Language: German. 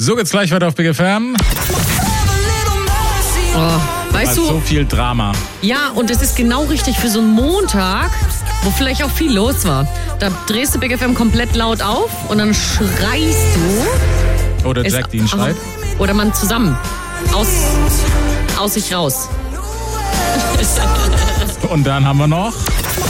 So geht's gleich weiter auf Big FM. Weißt du, So viel Drama. ja, und es ist genau richtig für so einen Montag, wo vielleicht auch viel los war. Da drehst du Big FM komplett laut auf und dann schreist du. Oder Jack Dean schreit. Oder man zusammen. Aus sich raus. Und dann haben wir noch